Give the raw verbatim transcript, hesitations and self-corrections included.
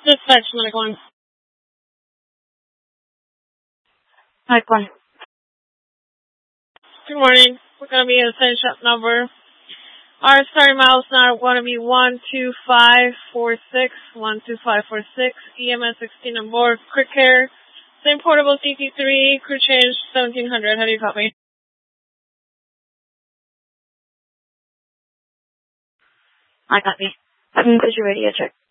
Dispatch, Medic one. Medic one. Good morning. We're going to be at same shop number. Our starting miles now are going to be one two five four six, one two five four six, E M S sixteen on board, quick care, same portable C T three, crew change seventeen hundred. How do you copy? I copy. Visual radio check.